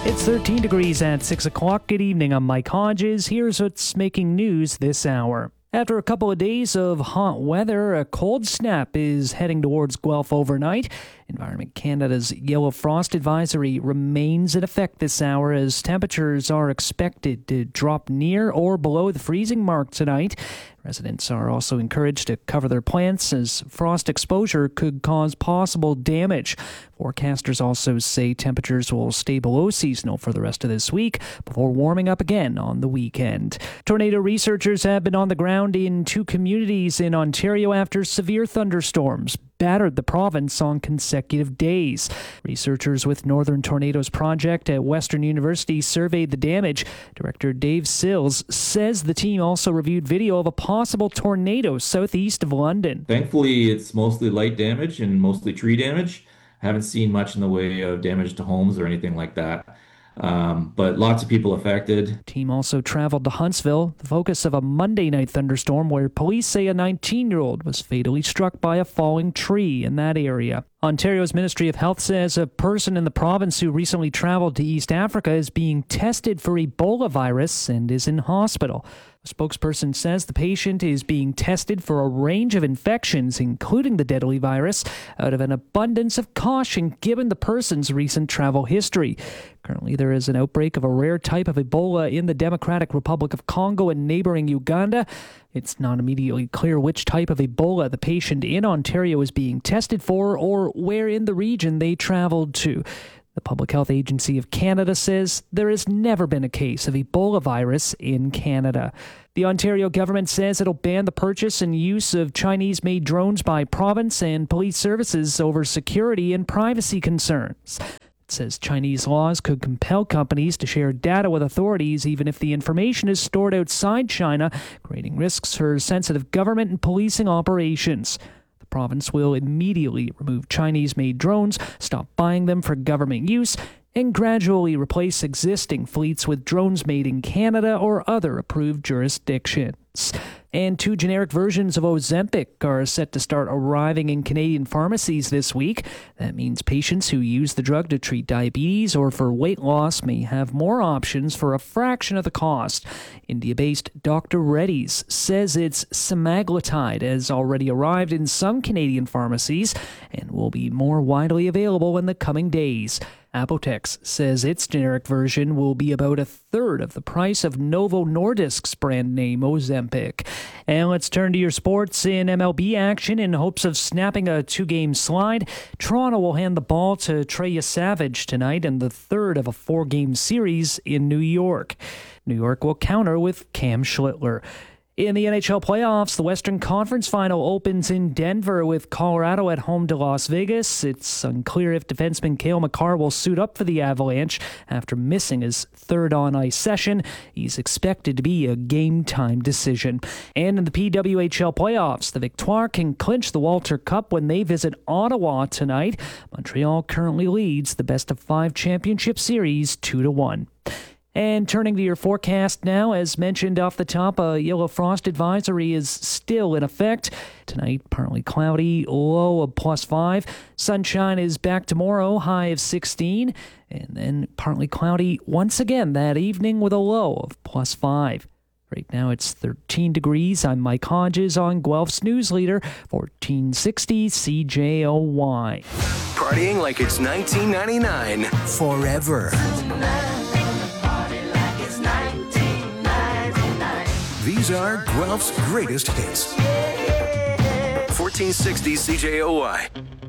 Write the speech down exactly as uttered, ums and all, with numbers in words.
It's thirteen degrees at six o'clock. Good evening, I'm Mike Hodges. Here's what's making news this hour. After a couple of days of hot weather, a cold snap is heading towards Guelph overnight. Environment Canada's yellow frost advisory remains in effect this hour as temperatures are expected to drop near or below the freezing mark tonight. Residents are also encouraged to cover their plants as frost exposure could cause possible damage. Forecasters also say temperatures will stay below seasonal for the rest of this week before warming up again on the weekend. Tornado researchers have been on the ground in two communities in Ontario after severe thunderstorms battered the province on consecutive days. Researchers with Northern Tornadoes Project at Western University surveyed the damage. Director Dave Sills says the team also reviewed video of a possible tornado southeast of London. Thankfully, it's mostly light damage and mostly tree damage. Haven't seen much in the way of damage to homes or anything like that. Um, but lots of people affected. The team also traveled to Huntsville, the focus of a Monday night thunderstorm where police say a nineteen-year-old was fatally struck by a falling tree in that area. Ontario's Ministry of Health says a person in the province who recently traveled to East Africa is being tested for Ebola virus and is in hospital. A spokesperson says the patient is being tested for a range of infections, including the deadly virus, out of an abundance of caution given the person's recent travel history. Currently, there is an outbreak of a rare type of Ebola in the Democratic Republic of Congo and neighboring Uganda. It's not immediately clear which type of Ebola the patient in Ontario is being tested for or where in the region they traveled to. The Public Health Agency of Canada says there has never been a case of Ebola virus in Canada. The Ontario government says it'll ban the purchase and use of Chinese-made drones by province and police services over security and privacy concerns. It says Chinese laws could compel companies to share data with authorities even if the information is stored outside China, creating risks for sensitive government and policing operations. The province will immediately remove Chinese-made drones, stop buying them for government use, and gradually replace existing fleets with drones made in Canada or other approved jurisdictions. And two generic versions of Ozempic are set to start arriving in Canadian pharmacies this week. That means patients who use the drug to treat diabetes or for weight loss may have more options for a fraction of the cost. India-based Doctor Reddy's says its semaglutide has already arrived in some Canadian pharmacies and will be more widely available in the coming days. Apotex says its generic version will be about a third of the price of Novo Nordisk's brand name Ozempic. And let's turn to your sports in M L B action. In hopes of snapping a two-game slide, Toronto will hand the ball to Trey Savage tonight in the third of a four-game series in New York. New York will counter with Cam Schlittler. In the N H L playoffs, the Western Conference Final opens in Denver with Colorado at home to Las Vegas. It's unclear if defenseman Cale Makar will suit up for the Avalanche after missing his third on-ice session. He's expected to be a game-time decision. And in the P W H L playoffs, the Victoire can clinch the Walter Cup when they visit Ottawa tonight. Montreal currently leads the best-of-five championship series two to one. And turning to your forecast now, as mentioned off the top, a yellow frost advisory is still in effect. Tonight, partly cloudy, low of plus five. Sunshine is back tomorrow, high of sixteen. And then partly cloudy once again that evening with a low of plus five. Right now it's thirteen degrees. I'm Mike Hodges on Guelph's News Leader, fourteen sixty C J O Y. Partying like it's nineteen ninety-nine forever. These are Guelph's greatest hits. fourteen sixty C J O Y.